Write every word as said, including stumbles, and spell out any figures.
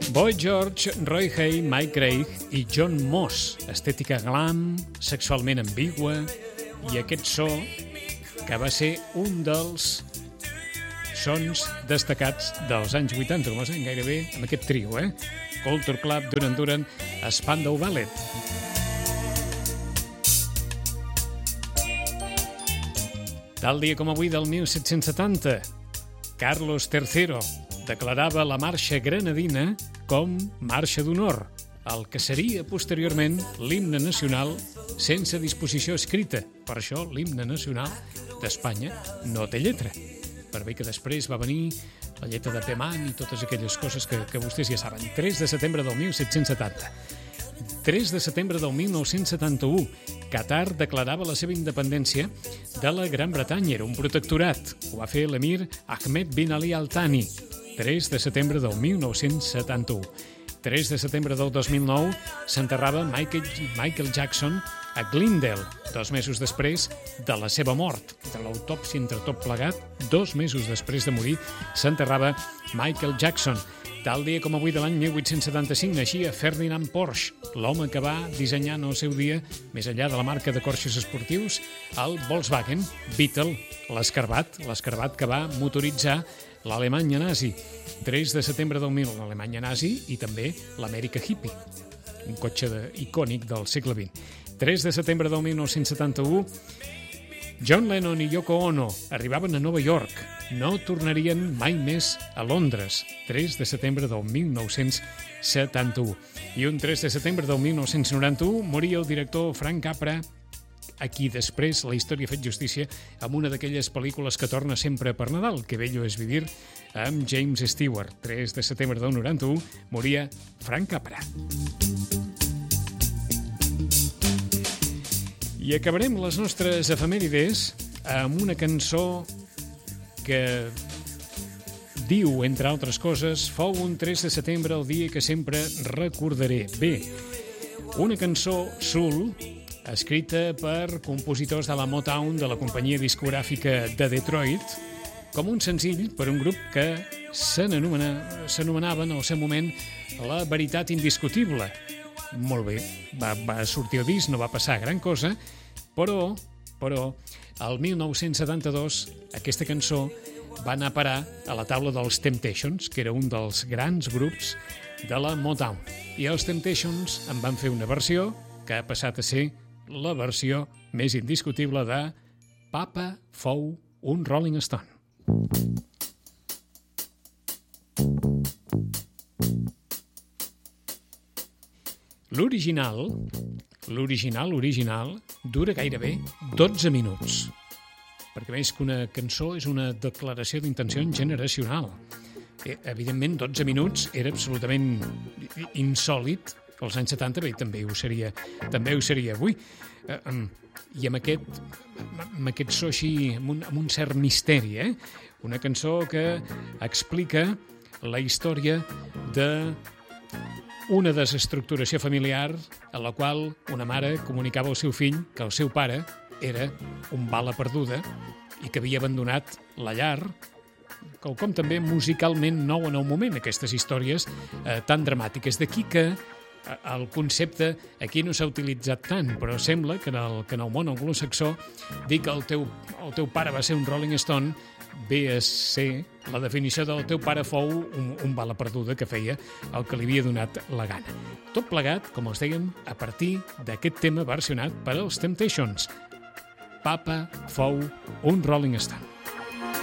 Boy George, Roy Hay, Mike Craig i John Moss. Estètica glam, sexualment ambigua, i aquest so que va ser un dels sons destacats dels anys vuitanta, com es gairebé amb aquest trio, eh? Culture Club, Duran Duran, Spandau Ballet. Tal dia com avui del mil set-cents setanta, Carlos tercero declarava la marxa granadina com marxa d'honor, el que seria posteriorment l'himne nacional sense disposició escrita. Per això l'himne nacional d'Espanya no té lletra. Per bé que després va venir la lletra de Peman i totes aquelles coses que, que vostès ja saben. tres de setembre del mil set-cents setanta. tres de setembre del mil nou-cents setanta-u, Qatar declarava la seva independència de la Gran Bretanya. Era un protectorat. Ho va fer l'emir Ahmed bin Ali Al Thani. tres de setembre del mil nou-cents setanta-u. tres de setembre del dos mil nou s'enterrava Michael, Michael Jackson a Glendale, dos mesos després de la seva mort. De l'autòpsia entre tot plegat, dos mesos després de morir, s'enterrava Michael Jackson. Tal dia com avui de l'any mil vuit-cents setanta-cinc naixia Ferdinand Porsche, l'home que va dissenyar en el seu dia, més enllà de la marca de cotxes esportius, el Volkswagen Beetle, l'escarbat, l'escarbat que va motoritzar l'Alemanya nazi. tres de setembre del mil, l'Alemanya nazi i també l'Amèrica hippie, un cotxe de, icònic del segle vint. tres de setembre del mil nou-cents setanta-u, John Lennon i Yoko Ono arribaven a Nova York. No tornarien mai més a Londres. tres de setembre del mil nou-cents setanta-u. I un tres de setembre del mil nou-cents noranta-u moria el director Frank Capra, a qui després la història ha fet justícia amb una d'aquelles pel·lícules que torna sempre per Nadal, Que bello és vivir, amb James Stewart. tres de setembre del noranta-u moria Frank Capra. I acabarem les nostres efemèrides amb una cançó que diu, entre altres coses, fou un tres de setembre el dia que sempre recordaré. Bé, una cançó soul escrita per compositors de la Motown, de la companyia discogràfica de Detroit, com un senzill per un grup que s'anomenava en el seu moment La Veritat Indiscutible. Molt bé, va, va sortir el disc, no va passar gran cosa, però, però el mil nou-cents setanta-dos aquesta cançó va anar a parar a la taula dels Temptations, que era un dels grans grups de la Motown. I els Temptations en van fer una versió que ha passat a ser la versió més indiscutible de Papa fou un Rolling Stone. L'original, l'original, original, dura gairebé dotze minuts. Perquè més que una cançó és una declaració d'intenció generacional. Eh, evidentment, dotze minuts era absolutament insòlit als anys setanta, bé, també ho seria, també ho seria avui. Eh, I amb aquest, amb aquest so així, amb un, amb un cert misteri, eh? Una cançó que explica la història de una desestructuració familiar en la qual una mare comunicava al seu fill que el seu pare era un bala perduda i que havia abandonat la llar, com també musicalment nou en el moment, aquestes històries eh, tan dramàtiques. D'aquí que eh, el concepte aquí no s'ha utilitzat tant, però sembla que en el, que en el món anglosaxó dir que el teu, el teu pare va ser un Rolling Stone ve a ser la definició del teu pare fou un, un bala perduda que feia el que li havia donat la gana. Tot plegat, com els dèiem, a partir d'aquest tema versionat per als Temptations. Papa fou un Rolling Stone.